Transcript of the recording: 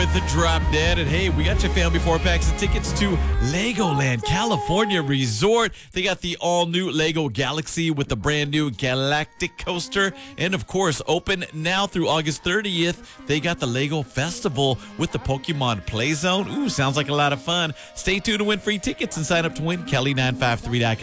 with the Drop Dead. And hey, we got your family 4-packs of tickets to Legoland California Resort. They got the all-new Lego Galaxy with the brand new Galactic Coaster. And of course, open now through August 30th, they got the Lego Festival with the Pokemon Play Zone. Ooh, sounds like a lot of fun. Stay tuned to win free tickets and sign up to win Kelly953.com.